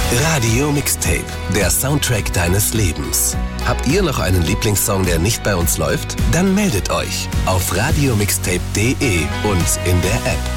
Radio Mixtape, der Soundtrack deines Lebens. Habt ihr noch einen Lieblingssong, der nicht bei uns läuft? Dann meldet euch auf radiomixtape.de und in der App.